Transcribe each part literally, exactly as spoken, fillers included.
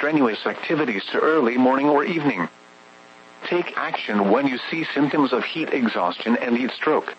strenuous activities to early morning or evening. Take action when you see symptoms of heat exhaustion and heat stroke.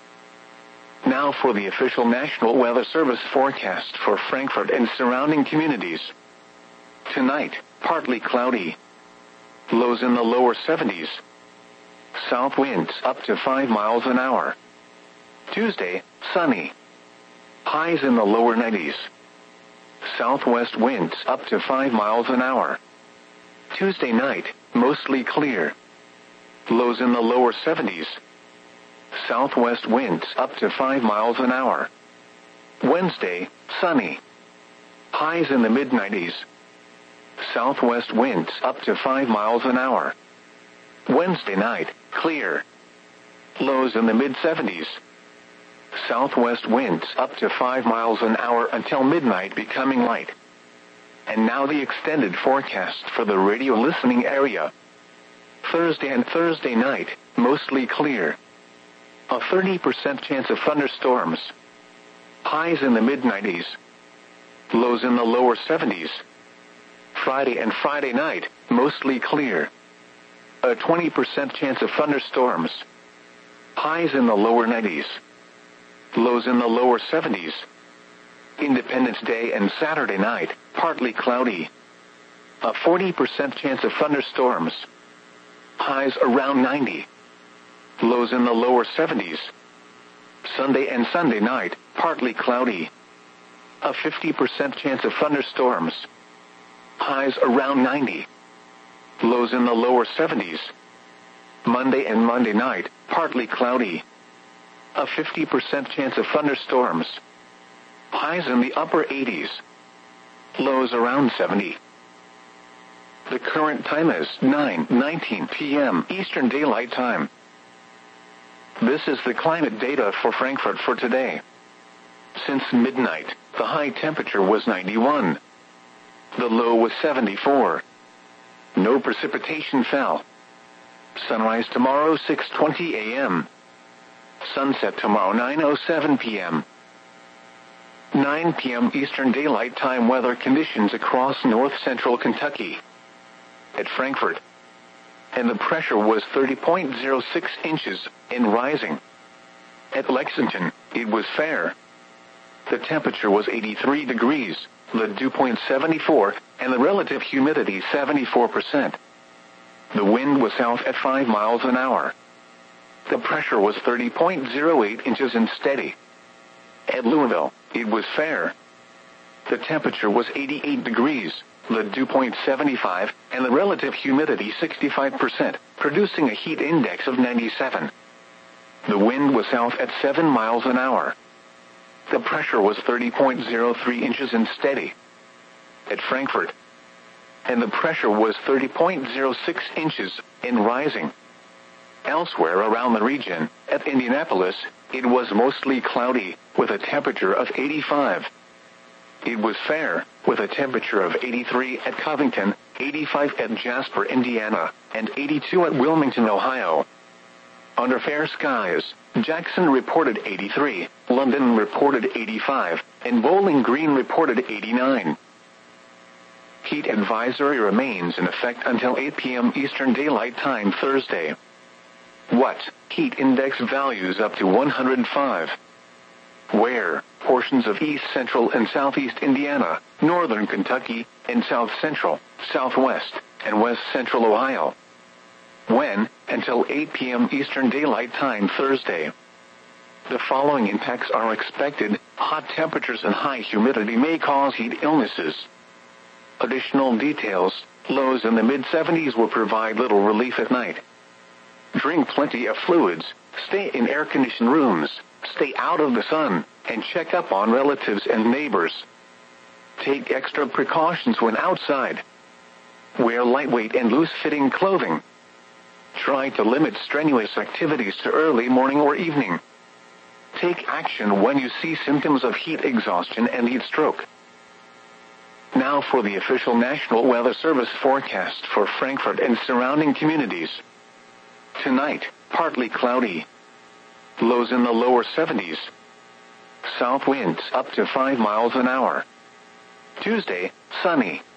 Now for the official National Weather Service forecast for Frankfurt and surrounding communities. Tonight, partly cloudy. Lows in the lower seventies. South winds up to five miles an hour. Tuesday, sunny. Highs in the lower nineties. Southwest winds up to five miles an hour. Tuesday night, mostly clear. Lows in the lower seventies. Southwest winds up to five miles an hour. Wednesday, sunny. Highs in the mid nineties. Southwest winds up to five miles an hour. Wednesday night, clear. Lows in the mid seventies. Southwest winds up to five miles an hour until midnight, becoming light. And now the extended forecast for the radio listening area. Thursday and Thursday night, mostly clear. A thirty percent chance of thunderstorms. Highs in the mid nineties. Lows in the lower seventies. Friday and Friday night, mostly clear. A twenty percent chance of thunderstorms. Highs in the lower nineties. Lows in the lower seventies. Independence Day and Saturday night, partly cloudy. A forty percent chance of thunderstorms. Highs around ninety. Lows in the lower seventies. Sunday and Sunday night, partly cloudy. A fifty percent chance of thunderstorms. Highs around ninety. Lows in the lower seventies. Monday and Monday night, partly cloudy. A fifty percent chance of thunderstorms. Highs in the upper eighties. Lows around seventy. The current time is nine nineteen p m Eastern Daylight Time. This is the climate data for Frankfurt for today. Since midnight, the high temperature was ninety-one. The low was seventy-four. No precipitation fell. Sunrise tomorrow six twenty a m Sunset tomorrow nine oh seven p m nine p m Eastern Daylight Time weather conditions across north-central Kentucky. At Frankfurt. And the pressure was thirty point zero six inches, and rising. At Lexington, it was fair. The temperature was eighty-three degrees, the dew point seventy-four, and the relative humidity seventy-four percent. The wind was south at five miles an hour. The pressure was thirty point zero eight inches and steady. At Louisville, it was fair. The temperature was eighty-eight degrees, the dew point seventy-five, and the relative humidity sixty-five percent, producing a heat index of ninety-seven. The wind was south at seven miles an hour. The pressure was thirty point zero three inches and steady. At Frankfurt. And the pressure was thirty point zero six inches, and rising. Elsewhere around the region, at Indianapolis, it was mostly cloudy, with a temperature of eighty-five. It was fair, with a temperature of eighty-three at Covington, eighty-five at Jasper, Indiana, and eighty-two at Wilmington, Ohio. Under fair skies, Jackson reported eighty-three, London reported eighty-five, and Bowling Green reported eighty-nine. Heat advisory remains in effect until eight p m Eastern Daylight Time Thursday. What? Heat index values up to one hundred five. Where? Portions of east central and southeast Indiana, northern Kentucky, and south central, southwest, and west central Ohio. When? Until eight p m Eastern Daylight Time Thursday. The following impacts are expected. Hot temperatures and high humidity may cause heat illnesses. Additional details: lows in the mid seventies will provide little relief at night. Drink plenty of fluids, stay in air-conditioned rooms, stay out of the sun, and check up on relatives and neighbors. Take extra precautions when outside. Wear lightweight and loose-fitting clothing. Try to limit strenuous activities to early morning or evening. Take action when you see symptoms of heat exhaustion and heat stroke. Now for the official National Weather Service forecast for Frankfurt and surrounding communities. Tonight, partly cloudy. Lows in the lower seventies. South winds up to five miles an hour. Tuesday, sunny.